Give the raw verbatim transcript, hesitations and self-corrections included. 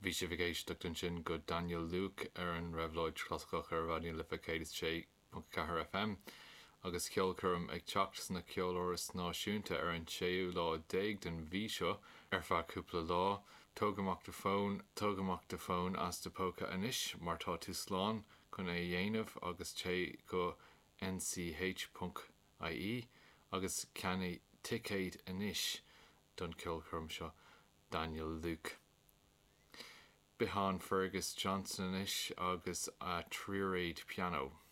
Bhí sé bhgéisteach don sin go Daniel Luke ar an Revlóid Troscach ar Radio Lifa céad sé four F M agus ceolcurm ag teacht na ceolóras náisiúnta ar an séú lá déag den bhí seo ar feadh cúpla lá tógamach de fón tógamach de fón as de póca anis mar tá tú slán chun é dhéanamh agus té go N C H dot I E agus ceannaí ticéad anis don ceolcurm seo Daniel Luke. Behan Fergus Johnson ish agus a tríréid piano.